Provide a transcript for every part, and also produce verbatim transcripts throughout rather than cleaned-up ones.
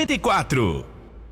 noventa e quatro.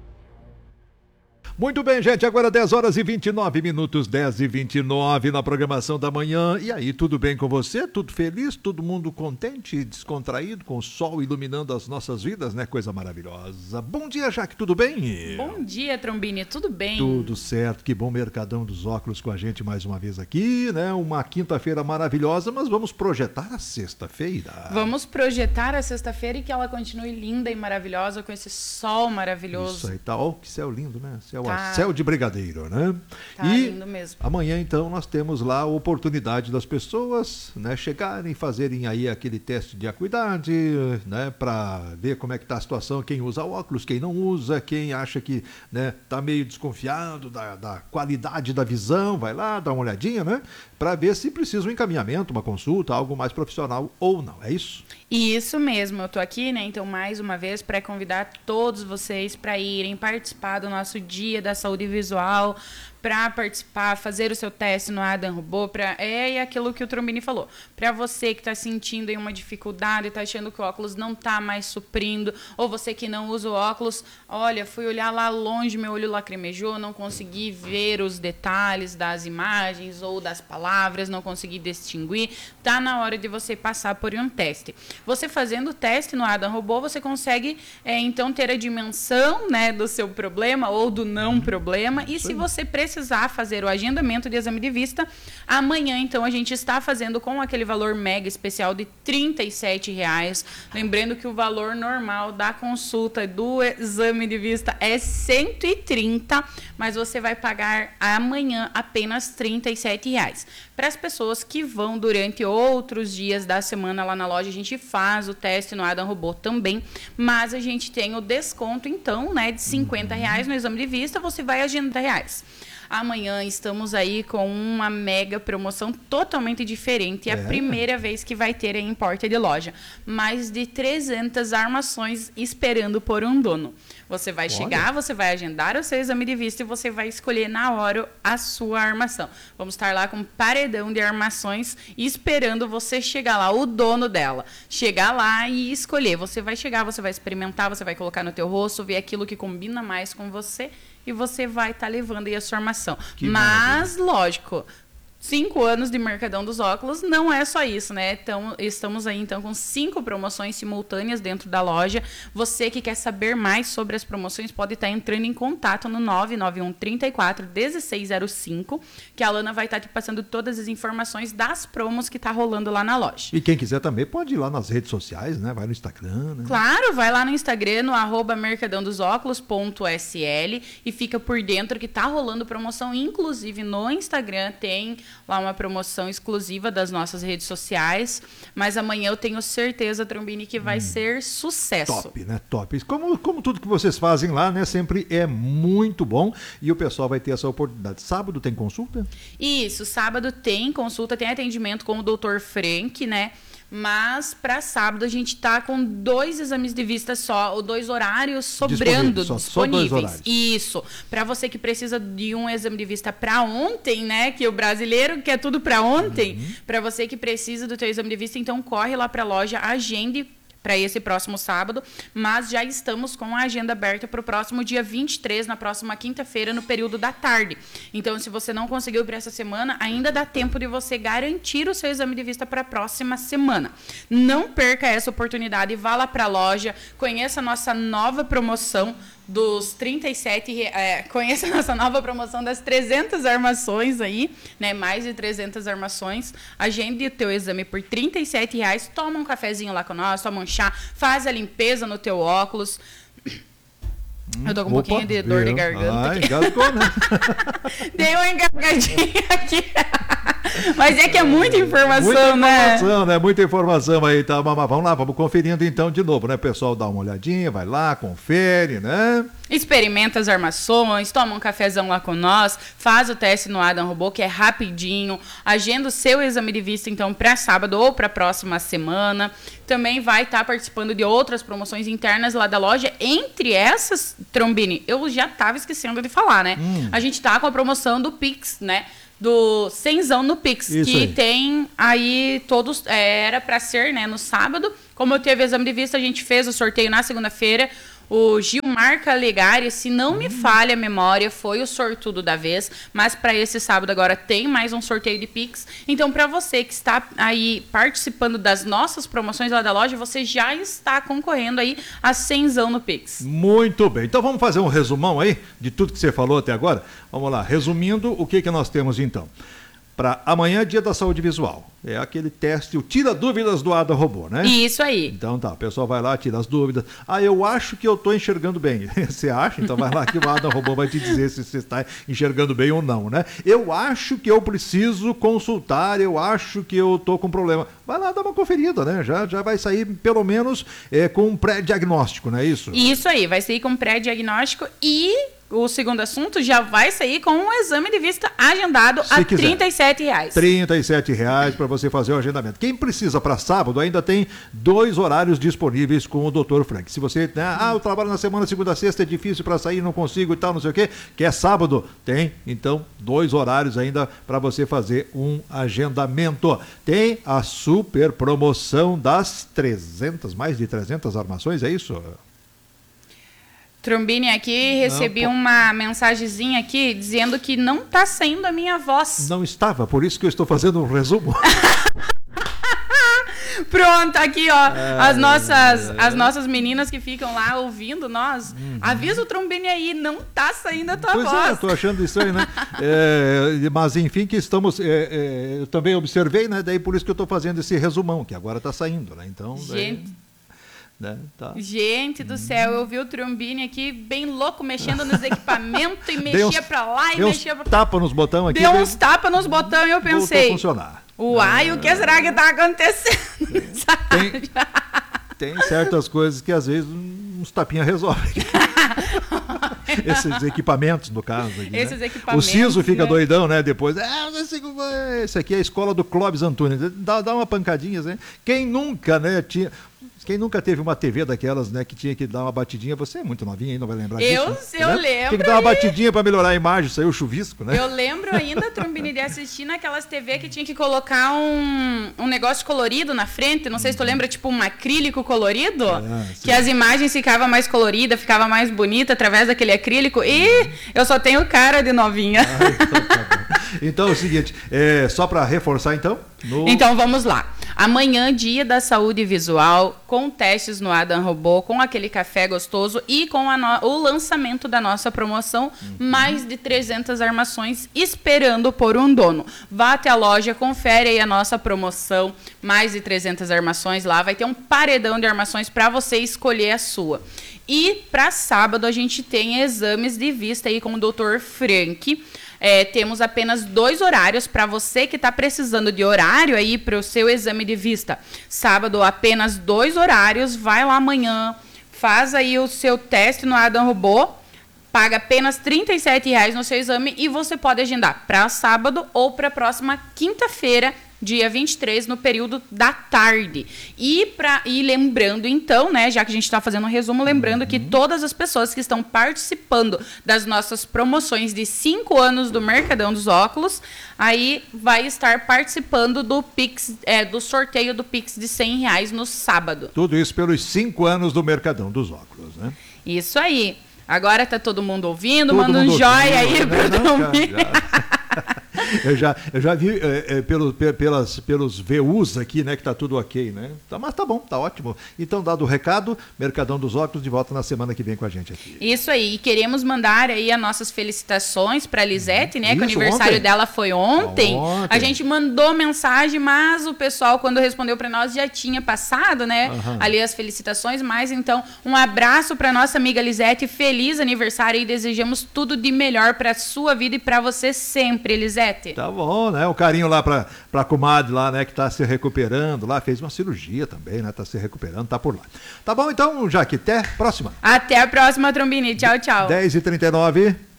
Muito bem, gente, agora dez horas e vinte e nove minutos, dez e vinte e nove na programação da manhã. E aí, tudo bem com você? Tudo feliz? Todo mundo contente, descontraído, com o sol iluminando as nossas vidas, né? Coisa maravilhosa. Bom dia, Jaque, tudo bem? Bom dia, Trombini, tudo bem? Tudo certo, que bom Mercadão dos Óculos com a gente mais uma vez aqui, né? Uma quinta-feira maravilhosa, mas vamos projetar a sexta-feira. Vamos projetar a sexta-feira e que ela continue linda e maravilhosa com esse sol maravilhoso. Isso aí, tá. Ó, que céu lindo, né? Céu Tá. Céu de brigadeiro, né? Tá e lindo mesmo. Amanhã, então, nós temos lá a oportunidade das pessoas, né, chegarem, fazerem aí aquele teste de acuidade, né, para ver como é que tá a situação, quem usa óculos, quem não usa, quem acha que, né, tá meio desconfiado da, da qualidade da visão, vai lá, dá uma olhadinha, né, para ver se precisa um encaminhamento, uma consulta, algo mais profissional ou não, é isso? Isso mesmo, eu tô aqui, né, então mais uma vez para convidar todos vocês para irem participar do nosso Dia da Saúde Visual, para participar, fazer o seu teste no Adam Robô, pra, é aquilo que o Trombini falou, para você que está sentindo aí uma dificuldade, está achando que o óculos não está mais suprindo, ou você que não usa o óculos, olha, fui olhar lá longe, meu olho lacrimejou, não consegui ver os detalhes das imagens ou das palavras, não consegui distinguir, tá na hora de você passar por um teste. Você fazendo o teste no Adam Robô, você consegue, é, então, ter a dimensão, né, do seu problema ou do não problema, e se você precisar precisar fazer o agendamento de exame de vista, amanhã, então, a gente está fazendo com aquele valor mega especial de trinta e sete reais. Lembrando que o valor normal da consulta do exame de vista é cento e trinta, mas você vai pagar amanhã apenas trinta e sete reais. Para as pessoas que vão durante outros dias da semana lá na loja, a gente faz o teste no Adam Robô também, mas a gente tem o desconto, então, né, de cinquenta reais no exame de vista, você vai agendar reais. Amanhã estamos aí com uma mega promoção totalmente diferente. É a primeira vez que vai ter aí em porta de loja. Mais de trezentas armações esperando por um dono. Você vai Olha. chegar, você vai agendar o seu exame de vista e você vai escolher na hora a sua armação. Vamos estar lá com um paredão de armações esperando você chegar lá, o dono dela. Chegar lá e escolher. Você vai chegar, você vai experimentar, você vai colocar no teu rosto, ver aquilo que combina mais com você e você vai estar tá levando aí a sua armação. Que Mas, maravilha. lógico, cinco anos de Mercadão dos Óculos não é só isso, né? Então, estamos aí, então, com cinco promoções simultâneas dentro da loja. Você que quer saber mais sobre as promoções pode estar entrando em contato no nove nove um, três quatro, um seis zero cinco, que a Alana vai estar te passando todas as informações das promos que tá rolando lá na loja. E quem quiser também pode ir lá nas redes sociais, né? Vai no Instagram, né? Claro, vai lá no Instagram, no arroba mercadão dos óculos ponto s l e fica por dentro que tá rolando promoção. Inclusive, no Instagram tem lá uma promoção exclusiva das nossas redes sociais, mas amanhã eu tenho certeza, Trombini, que vai hum, ser sucesso. Top, né? Top. Como, como tudo que vocês fazem lá, né? Sempre é muito bom e o pessoal vai ter essa oportunidade. Sábado tem consulta? Isso, sábado tem consulta, tem atendimento com o doutor Frank, né? Mas para sábado a gente tá com dois exames de vista só, ou dois horários sobrando, só, disponíveis. Só dois horários. Isso. Para você que precisa de um exame de vista para ontem, né? Que o brasileiro quer tudo para ontem. Uhum. Para você que precisa do teu exame de vista, então corre lá para a loja, agende para esse próximo sábado, mas já estamos com a agenda aberta para o próximo dia vinte e três, na próxima quinta-feira, no período da tarde. Então, se você não conseguiu para essa semana, ainda dá tempo de você garantir o seu exame de vista para a próxima semana. Não perca essa oportunidade, vá lá para a loja, conheça a nossa nova promoção dos trinta e sete, é, conheça a nossa nova promoção das trezentas armações aí, né, mais de trezentas armações, agende o teu exame por trinta e sete reais, toma um cafezinho lá com nós, toma um chá, faz a limpeza no teu óculos. Hum, eu tô com um opa, pouquinho de dor viu? de garganta. Ah, engasgou, né? Dei uma engasgadinha aqui. Mas é que é muita informação, muita né? informação, né? Muita informação aí, tá? Mas vamos lá, vamos conferindo então de novo, né? O pessoal dá uma olhadinha, vai lá, confere, né? Experimenta as armações, toma um cafezão lá com nós, faz o teste no Adam Robô, que é rapidinho, agenda o seu exame de vista, então, para sábado ou para a próxima semana. Também vai estar tá participando de outras promoções internas lá da loja. Entre essas, Trombini, eu já estava esquecendo de falar, né? Hum. A gente tá com a promoção do Pix, né? Do cenzão no Pix, Isso que aí. tem aí todos, é, era para ser, né, no sábado. Como eu teve exame de vista, a gente fez o sorteio na segunda-feira. O Gilmar Calegari, se não me falha a memória, foi o sortudo da vez, mas para esse sábado agora tem mais um sorteio de Pix. Então, para você que está aí participando das nossas promoções lá da loja, você já está concorrendo aí a cenzão no Pix. Muito bem. Então, vamos fazer um resumão aí de tudo que você falou até agora? Vamos lá. Resumindo, o que, que nós temos então? Para amanhã, dia da saúde visual. É aquele teste, o tira dúvidas do Adam Robô, né? Isso aí. Então tá, o pessoal vai lá, tira as dúvidas. Ah, eu acho que eu estou enxergando bem. Você acha? Então vai lá que o Adam Robô vai te dizer se você está enxergando bem ou não, né? Eu acho que eu preciso consultar, eu acho que eu estou com problema. Vai lá dar uma conferida, né? Já, já vai sair pelo menos é, com um pré-diagnóstico, não é isso? Isso aí, vai sair com um pré-diagnóstico e... o segundo assunto já vai sair com um exame de vista agendado Se a quiser. trinta e sete reais. trinta e sete reais para você fazer o agendamento. Quem precisa para sábado ainda tem dois horários disponíveis com o doutor Frank. Se você, né, ah, eu trabalho na semana segunda a sexta, é difícil para sair, não consigo e tal, não sei o quê, quer sábado? Tem, então, dois horários ainda para você fazer um agendamento. Tem a super promoção das trezentas, mais de trezentas armações, é isso? Trombini, aqui recebi Não, uma mensagenzinha aqui dizendo que não tá saindo a minha voz. Não estava, por isso que eu estou fazendo um resumo. Pronto, aqui ó, as nossas, as nossas meninas que ficam lá ouvindo nós, uhum. Avisa o Trombini aí, não tá saindo a tua pois voz. Pois é, eu tô achando isso aí, né? é, mas enfim, que estamos, é, é, eu também observei, né? Daí por isso que eu tô fazendo esse resumão, que agora tá saindo, né? Então, gente... Daí... Né? Tá. Gente do céu, eu vi o Trombini aqui bem louco, mexendo nos equipamentos e mexia uns, pra lá e deu mexia pra... tapa nos botões aqui. Deu uns tapas nos botões e eu pensei... Voltou a funcionar. Uai, ah, o que será que tá acontecendo? Tem, tem certas coisas que às vezes uns tapinhas resolvem. Esses equipamentos, no caso. Aqui, Esses né? equipamentos. O Ciso fica né? doidão, né? Depois, ah, esse aqui é a escola do Clóvis Antunes. Dá, dá uma pancadinha, né? Quem nunca, né, tinha... Quem nunca teve uma T V daquelas, né, que tinha que dar uma batidinha, você é muito novinha aí, não vai lembrar eu, disso. Eu né? lembro. Tem que dar uma batidinha para melhorar a imagem, saiu o chuvisco, né? Eu lembro ainda, Trombini, de assistir naquelas T V que tinha que colocar um, um negócio colorido na frente, não sei se tu lembra, tipo um acrílico colorido, ah, que as imagens ficavam mais coloridas, ficava mais bonita através daquele acrílico, e eu só tenho cara de novinha. Ah, então, tá bom. Então é o seguinte, é, só para reforçar então? No... Então vamos lá. Amanhã, dia da saúde visual, com testes no Adam Robô, com aquele café gostoso e com a no... o lançamento da nossa promoção, uhum. mais de trezentas armações esperando por um dono. Vá até a loja, confere aí a nossa promoção, mais de trezentas armações lá, vai ter um paredão de armações para você escolher a sua. E para sábado a gente tem exames de vista aí com o doutor Frank. É, temos apenas dois horários para você que está precisando de horário aí para o seu exame de vista. Sábado, apenas dois horários. Vai lá amanhã, faz aí o seu teste no Adam Robô, paga apenas trinta e sete reais no seu exame e você pode agendar para sábado ou para a próxima quinta-feira, dia vinte e três, no período da tarde. E, pra, e lembrando, então, né, já que a gente está fazendo um resumo, lembrando uhum. que todas as pessoas que estão participando das nossas promoções de cinco anos do Mercadão dos Óculos, aí vai estar participando do Pix, é, do sorteio do Pix de cem reais no sábado. Tudo isso pelos cinco anos do Mercadão dos Óculos, né? Isso aí. Agora tá todo mundo ouvindo, todo manda um joia aí pro Trombini. Eu já, eu já vi é, é, pelo, pelas, pelos V Us aqui, né, que tá tudo ok, né? Tá, mas tá bom, tá ótimo. Então, dado o recado, Mercadão dos Óculos de volta na semana que vem com a gente aqui. Isso aí, e queremos mandar aí as nossas felicitações para a Lisete, né? Isso, que o aniversário ontem. dela foi ontem. ontem. A gente mandou mensagem, mas o pessoal, quando respondeu para nós, já tinha passado, né? Uhum. Ali as felicitações, mas então, um abraço para nossa amiga Lisete, feliz aniversário e desejamos tudo de melhor para sua vida e para você sempre, Lisete. Tá bom, né? O carinho lá pra, pra comadre lá, né? Que tá se recuperando lá, fez uma cirurgia também, né? Tá se recuperando, tá por lá. Tá bom, então, Jaque, até a próxima. Até a próxima, Trombini. Tchau, tchau. dez e trinta e nove.